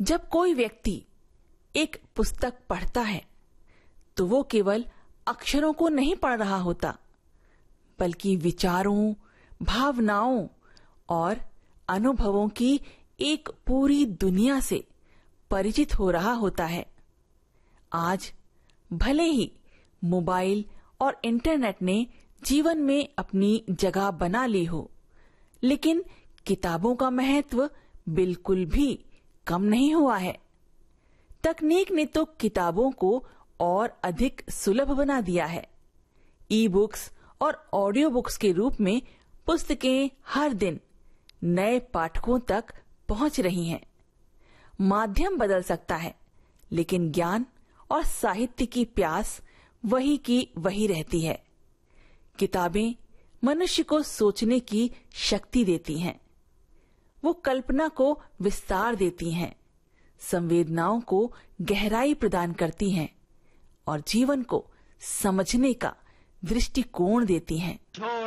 जब कोई व्यक्ति एक पुस्तक पढ़ता है तो वो केवल अक्षरों को नहीं पढ़ रहा होता, बल्कि विचारों, भावनाओं और अनुभवों की एक पूरी दुनिया से परिचित हो रहा होता है। आज भले ही मोबाइल और इंटरनेट ने जीवन में अपनी जगह बना ली हो, लेकिन किताबों का महत्व बिल्कुल भी कम नहीं हुआ है। तकनीक ने तो किताबों को और अधिक सुलभ बना दिया है। ई बुक्स और ऑडियो बुक्स के रूप में पुस्तकें हर दिन नए पाठकों तक पहुंच रही हैं। माध्यम बदल सकता है, लेकिन ज्ञान और साहित्य की प्यास वही की वही रहती है। किताबें मनुष्य को सोचने की शक्ति देती हैं। वो कल्पना को विस्तार देती हैं, संवेदनाओं को गहराई प्रदान करती हैं और जीवन को समझने का दृष्टिकोण देती हैं।